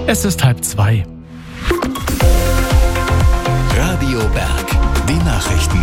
Es ist 1:30. Radio Berg, die Nachrichten.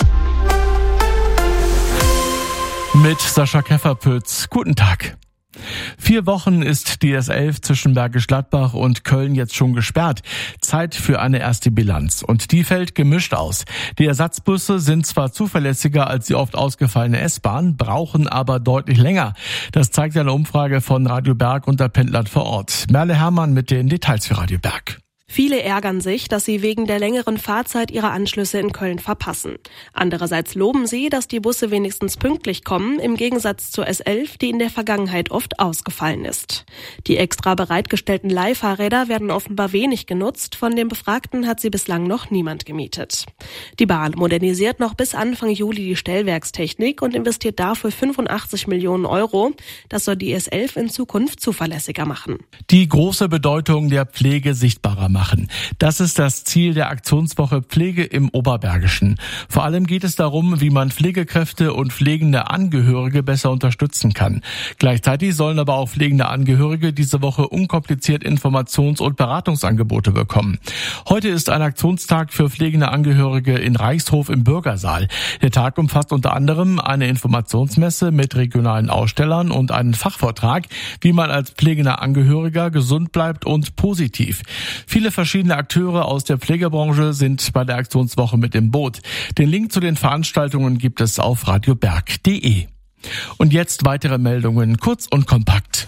Mit Sascha Käferpütz. Guten Tag. 4 Wochen ist die S11 zwischen Bergisch Gladbach und Köln jetzt schon gesperrt. Zeit für eine erste Bilanz. Und die fällt gemischt aus. Die Ersatzbusse sind zwar zuverlässiger als die oft ausgefallene S-Bahn, brauchen aber deutlich länger. Das zeigt eine Umfrage von Radio Berg unter Pendlern vor Ort. Merle Herrmann mit den Details für Radio Berg. Viele ärgern sich, dass sie wegen der längeren Fahrzeit ihre Anschlüsse in Köln verpassen. Andererseits loben sie, dass die Busse wenigstens pünktlich kommen, im Gegensatz zur S11, die in der Vergangenheit oft ausgefallen ist. Die extra bereitgestellten Leihfahrräder werden offenbar wenig genutzt, von den Befragten hat sie bislang noch niemand gemietet. Die Bahn modernisiert noch bis Anfang Juli die Stellwerkstechnik und investiert dafür 85 Millionen Euro. Das soll die S11 in Zukunft zuverlässiger machen. Die große Bedeutung der Pflege sichtbarer machen. Das ist das Ziel der Aktionswoche Pflege im Oberbergischen. Vor allem geht es darum, wie man Pflegekräfte und pflegende Angehörige besser unterstützen kann. Gleichzeitig sollen aber auch pflegende Angehörige diese Woche unkompliziert Informations- und Beratungsangebote bekommen. Heute ist ein Aktionstag für pflegende Angehörige in Reichshof im Bürgersaal. Der Tag umfasst unter anderem eine Informationsmesse mit regionalen Ausstellern und einen Fachvortrag, wie man als pflegender Angehöriger gesund bleibt und positiv. Viele verschiedene Akteure aus der Pflegebranche sind bei der Aktionswoche mit im Boot. Den Link zu den Veranstaltungen gibt es auf radioberg.de. Und jetzt weitere Meldungen, kurz und kompakt.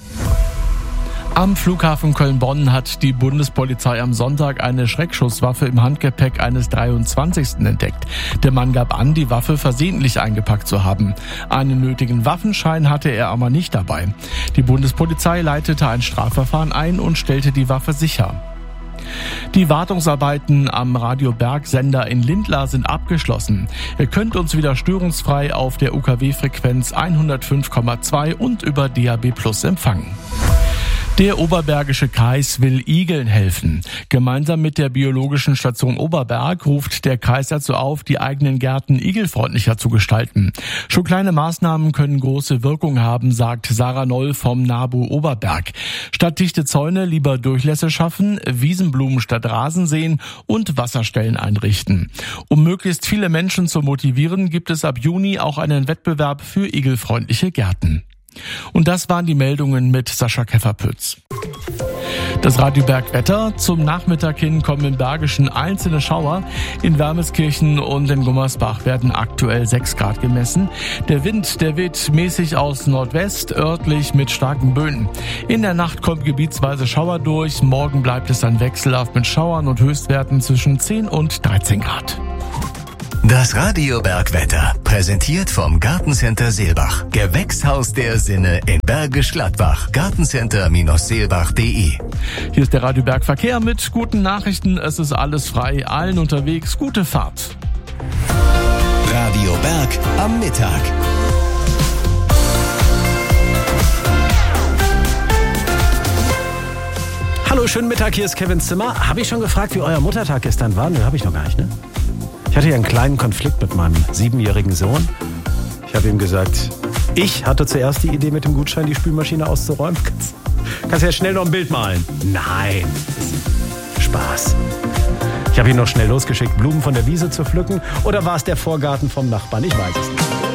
Am Flughafen Köln-Bonn hat die Bundespolizei am Sonntag eine Schreckschusswaffe im Handgepäck eines 23. entdeckt. Der Mann gab an, die Waffe versehentlich eingepackt zu haben. Einen nötigen Waffenschein hatte er aber nicht dabei. Die Bundespolizei leitete ein Strafverfahren ein und stellte die Waffe sicher. Die Wartungsarbeiten am Radio Berg-Sender in Lindlar sind abgeschlossen. Ihr könnt uns wieder störungsfrei auf der UKW-Frequenz 105,2 und über DAB+ empfangen. Der Oberbergische Kreis will Igeln helfen. Gemeinsam mit der Biologischen Station Oberberg ruft der Kreis dazu auf, die eigenen Gärten igelfreundlicher zu gestalten. Schon kleine Maßnahmen können große Wirkung haben, sagt Sarah Noll vom NABU Oberberg. Statt dichte Zäune lieber Durchlässe schaffen, Wiesenblumen statt Rasen säen und Wasserstellen einrichten. Um möglichst viele Menschen zu motivieren, gibt es ab Juni auch einen Wettbewerb für igelfreundliche Gärten. Und das waren die Meldungen mit Sascha Käferpütz. Das Radio Berg Wetter. Zum Nachmittag hin kommen im Bergischen einzelne Schauer. In Wermeskirchen und in Gummersbach werden aktuell 6 Grad gemessen. Der Wind, der weht mäßig aus Nordwest, örtlich mit starken Böen. In der Nacht kommt gebietsweise Schauer durch. Morgen bleibt es dann wechselhaft mit Schauern und Höchstwerten zwischen 10 und 13 Grad. Das Radio Berg Wetter, präsentiert vom Gartencenter Seelbach. Gewächshaus der Sinne in Bergisch Gladbach. Gartencenter-seelbach.de. Hier ist der Radio Berg Verkehr mit guten Nachrichten. Es ist alles frei, allen unterwegs. Gute Fahrt. Radio Berg am Mittag. Hallo, schönen Mittag, hier ist Kevin Zimmer. Habe ich schon gefragt, wie euer Muttertag gestern war? Nö, habe ich noch gar nicht, ne? Ich hatte ja einen kleinen Konflikt mit meinem 7-jährigen Sohn. Ich habe ihm gesagt, ich hatte zuerst die Idee, mit dem Gutschein die Spülmaschine auszuräumen. Kannst ja schnell noch ein Bild malen. Nein, Spaß. Ich habe ihn noch schnell losgeschickt, Blumen von der Wiese zu pflücken. Oder war es der Vorgarten vom Nachbarn? Ich weiß es nicht.